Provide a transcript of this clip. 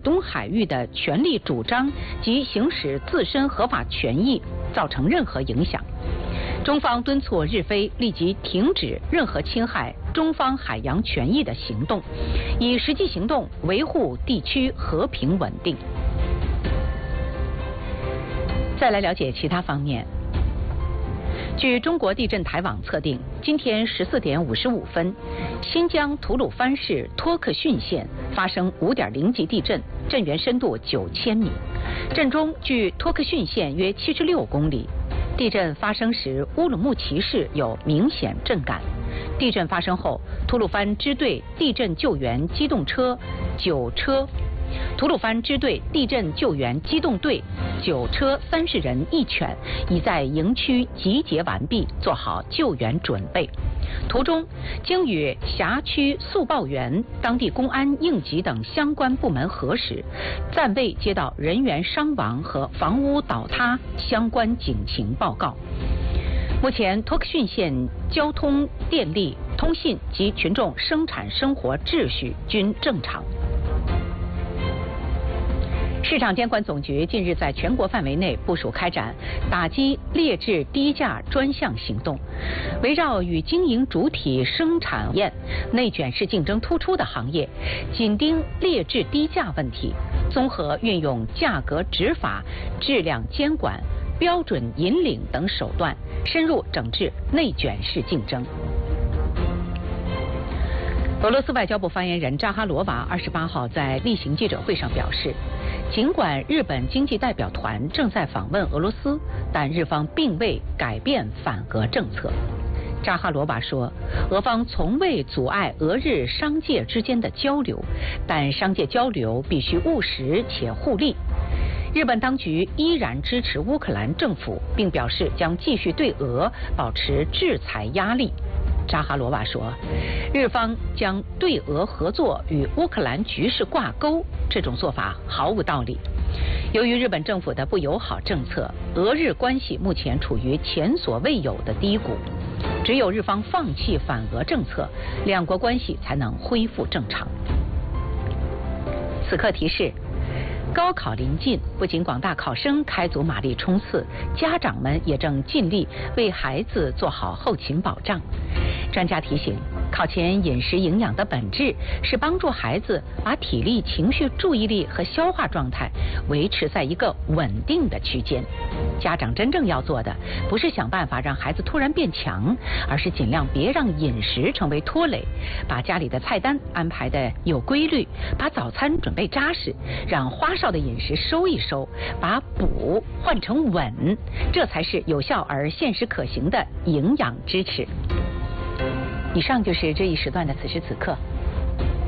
东海域的权利主张及行使自身合法权益造成任何影响。中方敦促日菲立即停止任何侵害中方海洋权益的行动，以实际行动维护地区和平稳定。再来了解其他方面。据中国地震台网测定，今天14点55分，新疆吐鲁番市托克逊县发生5.0级地震，震源深度9000米，震中距托克逊县约76公里。地震发生时，乌鲁木齐市有明显震感。地震发生后，吐鲁番支队地震救援机动车9车。吐鲁番支队地震救援机动队9车30人1犬已在营区集结完毕，做好救援准备。途中经与辖区速报员、当地公安、应急等相关部门核实，暂未接到人员伤亡和房屋倒塌相关警情报告。目前，托克逊县交通、电力、通信及群众生产生活秩序均正常。市场监管总局近日在全国范围内部署开展打击劣质低价专项行动，围绕与经营主体生产业内卷式竞争突出的行业，紧盯劣质低价问题，综合运用价格执法、质量监管、标准引领等手段，深入整治内卷式竞争。俄罗斯外交部发言人扎哈罗娃28号在例行记者会上表示，尽管日本经济代表团正在访问俄罗斯，但日方并未改变反俄政策。扎哈罗娃说，俄方从未阻碍俄日商界之间的交流，但商界交流必须务实且互利。日本当局依然支持乌克兰政府，并表示将继续对俄保持制裁压力。扎哈罗娃说，日方将对俄合作与乌克兰局势挂钩，这种做法毫无道理。由于日本政府的不友好政策，俄日关系目前处于前所未有的低谷。只有日方放弃反俄政策，两国关系才能恢复正常。此刻提示，高考临近，不仅广大考生开足马力冲刺，家长们也正尽力为孩子做好后勤保障。专家提醒，考前饮食营养的本质是帮助孩子把体力、情绪、注意力和消化状态维持在一个稳定的区间。家长真正要做的，不是想办法让孩子突然变强，而是尽量别让饮食成为拖累，把家里的菜单安排的有规律，把早餐准备扎实，让花哨的饮食收一收，把补换成稳，这才是有效而现实可行的营养支持。以上就是这一时段的此时此刻。